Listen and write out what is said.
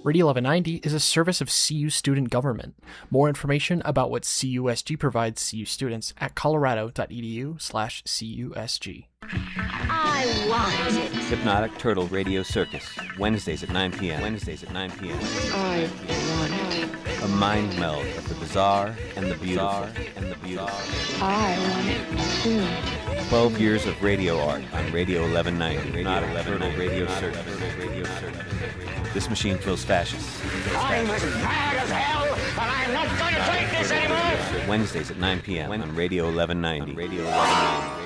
Radio 1190 is a service of CU Student Government. More information about what CUSG provides CU students at colorado.edu/CUSG. I want it. Hypnotic Turtle Radio Circus, Wednesdays at 9 p.m. I want it. A mind meld of the bizarre and the beautiful. I want it too. 12 years of radio art on Radio 1190. Hypnotic Turtle Radio Circus. This machine kills fascists. I'm as mad as hell, and I'm not going to take this anymore! Wednesdays at 9 p.m. on Radio 1190.